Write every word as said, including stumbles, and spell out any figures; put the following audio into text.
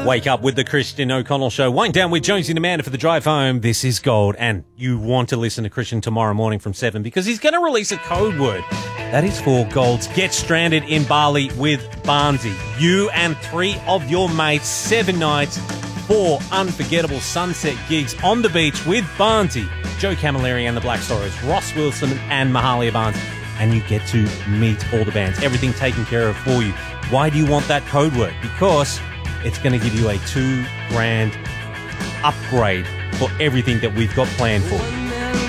Wake up with the Christian O'Connell Show. Wind down with Jonesy and Amanda for the drive home. This is gold. And you want to listen to Christian tomorrow morning from seven because he's going to release a code word. That is for Gold's Get Stranded in Bali with Barnsey. You and three of your mates, seven nights, four unforgettable sunset gigs on the beach with Barnsey, Joe Camilleri and the Black Stories, Ross Wilson and Mahalia Barnes. And you get to meet all the bands. Everything taken care of for you. Why do you want that code word? Because it's going to give you a two grand upgrade for everything that we've got planned for you.